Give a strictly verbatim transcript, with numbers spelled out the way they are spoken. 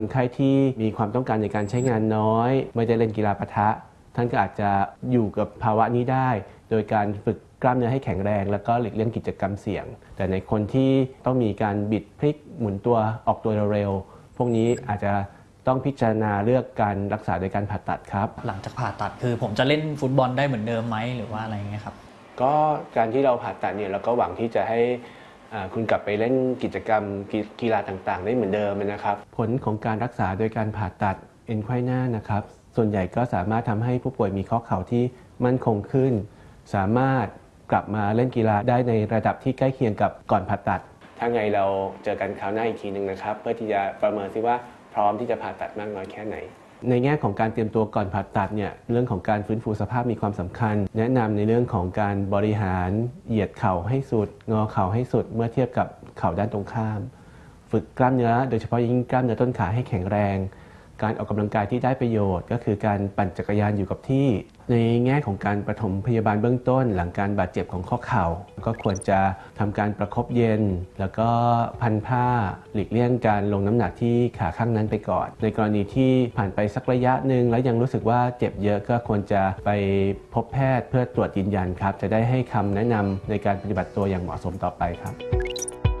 คนไข้ที่มีความต้องการในการใช้งานน้อยไม่ได้เล่นกีฬาปะทะท่านก็อาจจะอยู่กับภาวะนี้ได้โดยการฝึกกล้ามเนื้อให้แข็งแรงแล้วก็หลีกเลี่ยงกิจกรรมเสี่ยงแต่ในคนที่ต้องมีการบิดพลิกหมุนตัวออกตัวเร็วๆพวกนี้อาจจะต้องพิจารณาเลือกการรักษาโดยการผ่าตัดครับหลังจากผ่าตัดคือผมจะเล่นฟุตบอลได้เหมือนเดิมไหมหรือว่าอะไรเงี้ยครับก็การที่เราผ่าตัดเนี่ยเราก็หวังที่จะให้คุณกลับไปเล่นกิจกรรมกีฬาต่างๆได้เหมือนเดิมนะครับผลของการรักษาโดยการผ่าตัดเอ็นไขว้หน้านะครับส่วนใหญ่ก็สามารถทำให้ผู้ป่วยมีข้อเข่าที่มั่นคงขึ้นสามารถกลับมาเล่นกีฬาได้ในระดับที่ใกล้เคียงกับก่อนผ่าตัดถ้าไงเราเจอกันคราวหน้าอีกทีหนึ่งนะครับเพื่อที่จะประเมินซิว่าพร้อมที่จะผ่าตัดมากน้อยแค่ไหนในแง่ของการเตรียมตัวก่อนผ่าตัดเนี่ยเรื่องของการฟื้นฟูสภาพมีความสำคัญแนะนำในเรื่องของการบริหารเหยียดเข่าให้สุดงอเข่าให้สุดเมื่อเทียบกับเข่าด้านตรงข้ามฝึกกล้ามเนื้อโดยเฉพาะยิ่งกล้ามเนื้อต้นขาให้แข็งแรงการออกกำลังกายที่ได้ประโยชน์ก็คือการปั่นจักรยานอยู่กับที่ในแง่ของการปฐมพยาบาลเบื้องต้นหลังการบาดเจ็บของข้อเข่าก็ควรจะทำการประคบเย็นแล้วก็พันผ้าหลีกเลี่ยงการลงน้ำหนักที่ขาข้างนั้นไปก่อนในกรณีที่ผ่านไปสักระยะหนึ่งแล้วยังรู้สึกว่าเจ็บเยอะก็ควรจะไปพบแพทย์เพื่อตรวจยืนยันครับจะได้ให้คำแนะนำในการปฏิบัติตัวอย่างเหมาะสมต่อไปครับ